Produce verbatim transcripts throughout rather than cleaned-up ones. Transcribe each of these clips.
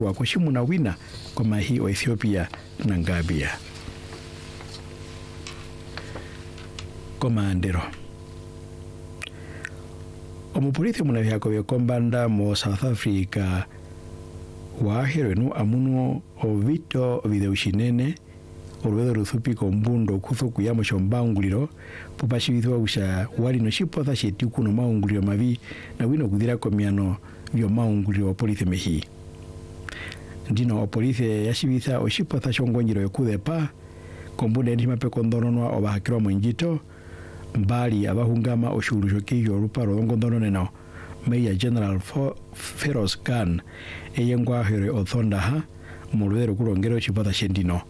wa kushimu na wina kwa mahi o Ethiopia na Gambia. Komandero omupolisi munavyako vyekombanda mo South Africa waherenu amuno ovito videushinene olwedo ruthupi kombundo kuthuku ya mshombanguliro popashibithwa usha wali no shipotha shetiku no maunguliro mavi na wino kuthira komiano vyo maunguliro wa polisi mehi ndino polisi yashibitha oshipotha shongonyiro yokuthepa kombunda ndi mapekondononwa obahakirwa mwenjito mbali abahungama oshurusho kiyo ruparo ngondonone neno Major General Feroz Khan eyengwa here othondaha mulwero kurongero chipotha shendino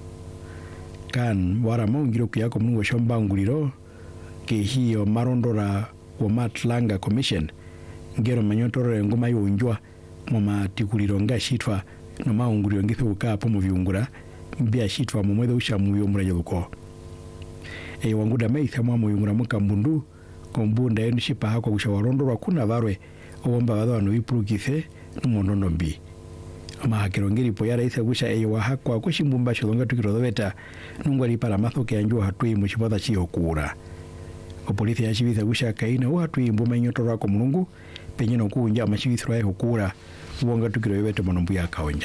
Khan wara maungiro kuyako mungu shombanguliro ke hiyo marondora wa Matlanga Commission ngero manyotoro ngoma yonjwa mama tikuliro ngashitwa no maunguliro ngithuka apo mu vyungura mbya shitwa mu mwetho ushamu yo murayoko e wanguda meitha mwa muyungura mukambundu kombunda yenu shipa hako kushawarondorwa kuna varwe obomba badano ipurukithe n'umundondo mbi amahakiro ngiri po yara isa gusha eyo wahakwa kushimbumba shilonga tukirodobeta nungwari para mathoke anjua hatui mu chipotha chiyokura opolisi yashibitha gusha kaina wa hatui mbuma nyotorwa ko mulungu penyeno kunja amashibithwa eho kura ubonga tukirodobeta monombu ya kaonja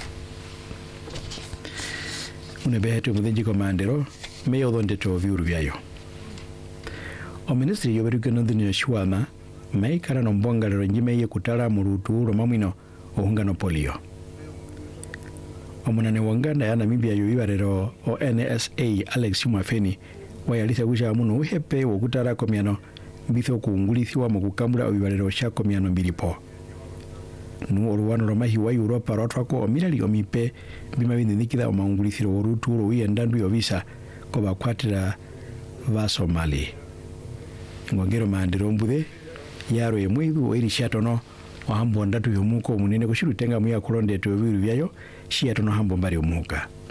unebehetu mudhenji komandero meyo donde to viuru byayo o ministry yoberuke nondini shwana mai kara no mbongalero njime ye kutala mu ruturo mamwino ohungano polio omunane wanganda ya Namibia yoyibarero o N S A Alex Mwafeni wayalisa gusha muno uhepe wokutara komiano mbitho kuungulithiwa mu kukambula oyibarero sha komiano mbilipo nu oruwano romahi wa Europa rotwako omirali omipe bima bindikida omaungulithiro oruturo uyendandu yobisa ko bakwatira ba Somali ngongero mandiro mbude yaro yemwibu irishatono wahambo ndatu yomuko munene kushirutenga muya kulonde to biru byayo shiyatono hambo mbari omuka